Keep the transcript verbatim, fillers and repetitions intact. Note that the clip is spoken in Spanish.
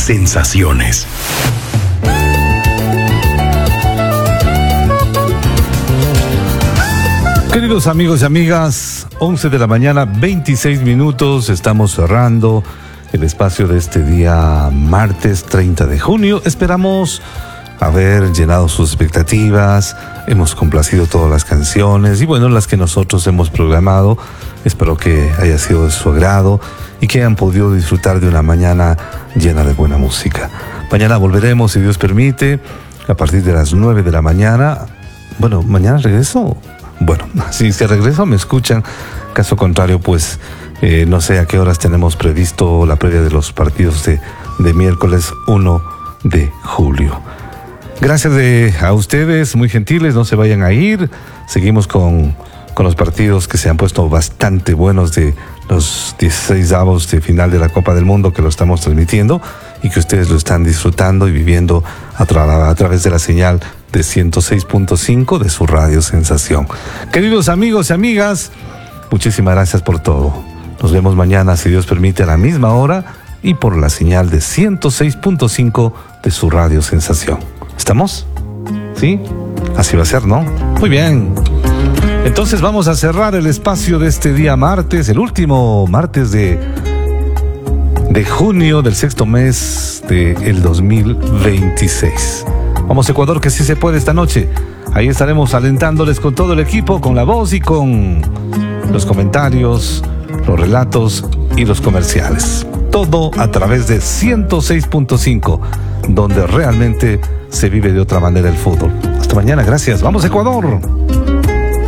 sensaciones. Queridos amigos y amigas, once de la mañana, veintiséis minutos, estamos cerrando el espacio de este día martes treinta de junio. Esperamos haber llenado sus expectativas, hemos complacido todas las canciones y bueno, las que nosotros hemos programado. Espero que haya sido de su agrado y que hayan podido disfrutar de una mañana llena de buena música. Mañana volveremos, si Dios permite, a partir de las nueve de la mañana. Bueno, mañana regreso. Bueno, si se regreso me escuchan. Caso contrario, pues eh, no sé a qué horas tenemos previsto la previa de los partidos de, de miércoles uno de julio. Gracias de, a ustedes, muy gentiles, no se vayan a ir. Seguimos con, con los partidos que se han puesto bastante buenos de los dieciséis avos de final de la Copa del Mundo, que lo estamos transmitiendo y que ustedes lo están disfrutando y viviendo a, tra- a través de la señal de ciento seis punto cinco de su radio Sensación. Queridos amigos y amigas, muchísimas gracias por todo. Nos vemos mañana, si Dios permite, a la misma hora y por la señal de ciento seis punto cinco de su radio Sensación. ¿Estamos? ¿Sí? Así va a ser, ¿no? Muy bien. Entonces vamos a cerrar el espacio de este día martes, el último martes de, de junio del sexto mes del dos mil veintiséis. Vamos Ecuador, que sí se puede esta noche. Ahí estaremos alentándoles con todo el equipo, con la voz y con los comentarios, los relatos y los comerciales. Todo a través de ciento seis punto cinco, donde realmente se vive de otra manera el fútbol. Hasta mañana, gracias. Vamos Ecuador.